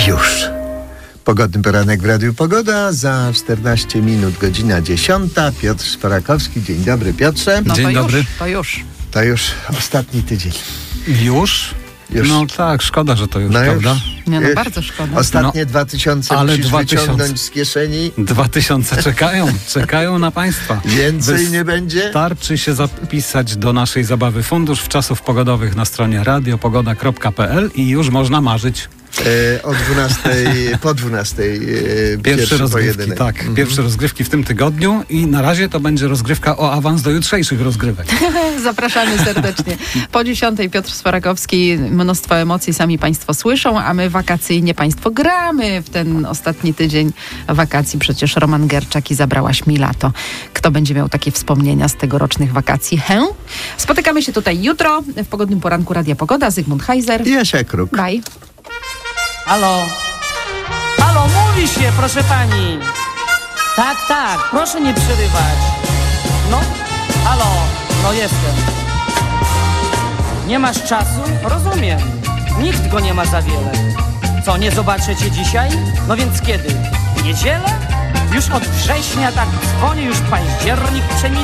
Już. Pogodny poranek w Radiu Pogoda. Za 14 minut, godzina 10. Piotr Szparakowski. Dzień dobry, Piotrze. No Dzień dobry. To już ostatni tydzień. Już? No tak, szkoda, że to już, prawda? Już. Nie, no bardzo szkoda. Ostatnie 2000 ale musisz 2000 wyciągnąć z kieszeni. 2000 czekają na Państwa. Więcej nie będzie? Wystarczy się zapisać do naszej zabawy Fundusz Wczasów Pogodowych na stronie radiopogoda.pl i już można marzyć. O 12, po 12 Pierwsze rozgrywki, pojedynek. tak. Pierwsze rozgrywki w tym tygodniu i na razie to będzie rozgrywka o awans do jutrzejszych rozgrywek. Zapraszamy serdecznie. Po 10 Piotr Szparakowski, mnóstwo emocji sami Państwo słyszą, a my wakacyjnie Państwo gramy w ten ostatni tydzień wakacji. Przecież Roman Gerczak i Zabrałaś mi lato. Kto będzie miał takie wspomnienia z tegorocznych wakacji? Spotykamy się tutaj jutro w pogodnym poranku Radia Pogoda. Zygmunt Heiser. I Jasia Kruk. Bye. Halo? Halo, mówi się, proszę pani. Tak, proszę nie przerywać. No, halo, no jestem. Nie masz czasu? Rozumiem. Nikt go nie ma za wiele. Co, nie zobaczę cię dzisiaj? No więc kiedy? W niedzielę? Już od września tak dzwonię, już październik przeminął.